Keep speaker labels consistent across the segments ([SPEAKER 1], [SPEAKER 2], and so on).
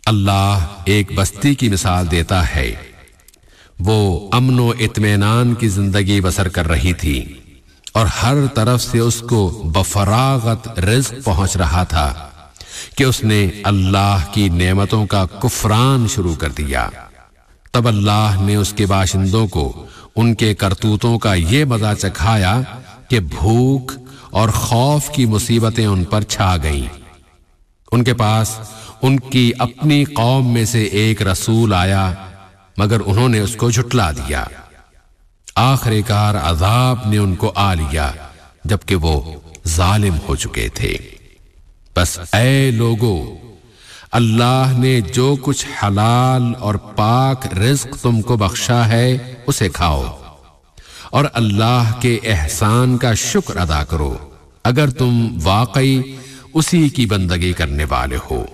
[SPEAKER 1] اللہ ایک بستی کی مثال دیتا ہے، وہ امن و اطمینان کی زندگی بسر کر رہی تھی اور ہر طرف سے اس کو بفراغت رزق پہنچ رہا تھا کہ اس نے اللہ کی نعمتوں کا کفران شروع کر دیا۔ تب اللہ نے اس کے باشندوں کو ان کے کرتوتوں کا یہ مزہ چکھایا کہ بھوک اور خوف کی مصیبتیں ان پر چھا گئیں۔ ان کے پاس ان کی اپنی قوم میں سے ایک رسول آیا، مگر انہوں نے اس کو جھٹلا دیا۔ آخر کار عذاب نے ان کو آ لیا جبکہ وہ ظالم ہو چکے تھے۔ بس اے لوگو، اللہ نے جو کچھ حلال اور پاک رزق تم کو بخشا ہے اسے کھاؤ اور اللہ کے احسان کا شکر ادا کرو اگر تم واقعی اسی کی بندگی کرنے والے ہو۔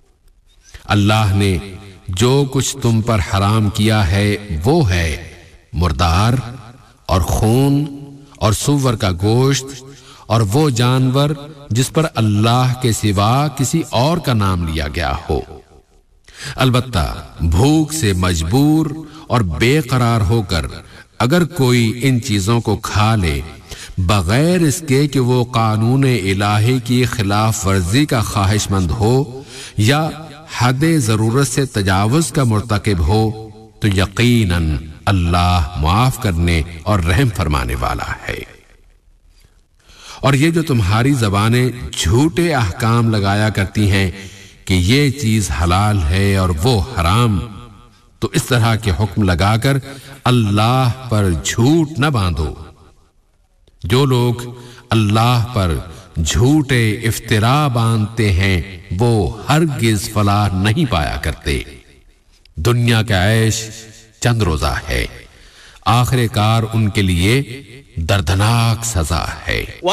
[SPEAKER 1] اللہ نے جو کچھ تم پر حرام کیا ہے وہ ہے مردار اور خون اور سور کا گوشت اور وہ جانور جس پر اللہ کے سوا کسی اور کا نام لیا گیا ہو، البتہ بھوک سے مجبور اور بے قرار ہو کر اگر کوئی ان چیزوں کو کھا لے بغیر اس کے کہ وہ قانون الہی کی خلاف ورزی کا خواہش مند ہو یا حد ضرورت سے تجاوز کا مرتکب ہو، تو یقیناً اللہ معاف کرنے اور رحم فرمانے والا ہے۔ اور یہ جو تمہاری زبانیں جھوٹے احکام لگایا کرتی ہیں کہ یہ چیز حلال ہے اور وہ حرام، تو اس طرح کے حکم لگا کر اللہ پر جھوٹ نہ باندھو۔ جو لوگ اللہ پر جھوٹے افترا باندھتے ہیں وہ ہرگز فلاح نہیں پایا کرتے۔ دنیا کا عیش چند روزہ ہے، آخر کار ان کے لیے دردناک سزا ہے۔